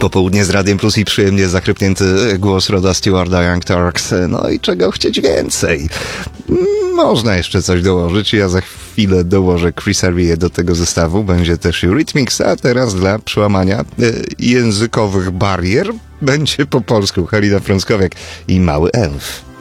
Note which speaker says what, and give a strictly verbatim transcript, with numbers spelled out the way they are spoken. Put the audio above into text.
Speaker 1: Popołudnie z Radiem Plus i przyjemnie zachrypnięty głos Roda Stewarda, Young Turks. No i czego chcieć więcej? Można jeszcze coś dołożyć. Ja za chwilę dołożę Chrisa Ria do tego zestawu. Będzie też Eurythmics, a teraz dla przełamania e, językowych barier będzie po polsku Halina Frąckowiak i Mały Elf.